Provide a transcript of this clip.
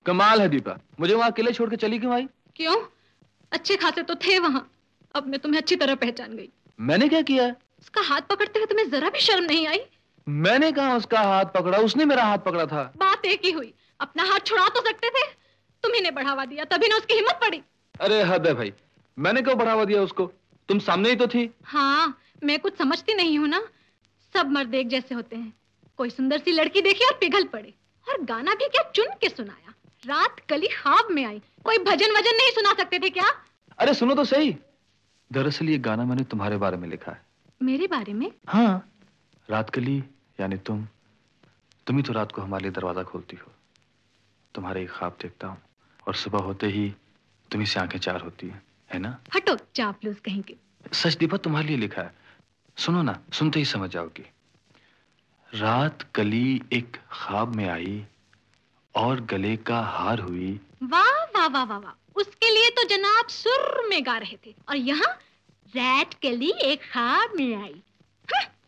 कमाल है दीपा, मुझे वहां अकेले छोड़ के चली क्यों आई? क्यों? अच्छे खासे तो थे वहां। अब मैं तुम्हें अच्छी तरह पहचान गई। मैंने क्या किया है? उसका हाथ पकड़ते हुए तुम्हें जरा भी शर्म नहीं आई? मैंने कहा उसका हाथ पकड़ा, उसने मेरा हाथ पकड़ा था। बात एक ही हुई। अपना हाथ छुड़ा तो सकते थे। तुम्ही ने बढ़ावा दिया, तभी ना उसकी हिम्मत पड़ी। अरे हद है भाई, मैंने क्यों बढ़ावा दिया उसको? तुम सामने ही तो थी। हाँ, मैं कुछ समझती नहीं हूँ ना। सब मर्द एक जैसे होते हैं। कोई सुंदर सी लड़की देखी और पिघल पड़े। और गाना भी क्या चुन के सुनाया। रात कली ख्वाब में आई। कोई भजन वजन नहीं सुना सकते थे क्या? अरे सुनो तो सही, दरअसल ये गाना मैंने तुम्हारे बारे में लिखा है। मेरे बारे में? हाँ, रात कली यानी तुम ही तो रात को हमारे लिए दरवाजा खोलती हो। तुम्हारे ही ख्वाब देखता हूँ और सुबह होते ही तुम्ही से आंखें चार होती है ना? हटो चापलूस कहीं के। सच दीपा, तुम्हारे लिए लिखा है। सुनो ना, सुनते ही समझ जाओगी। रात कली एक ख्वाब में आई और गले का हार हुई। वाह वाह वाह वाह वाह, उसके लिए तो जनाब सुर में गा रहे थे और यहाँ रैट कली एक ख्वाब में आई।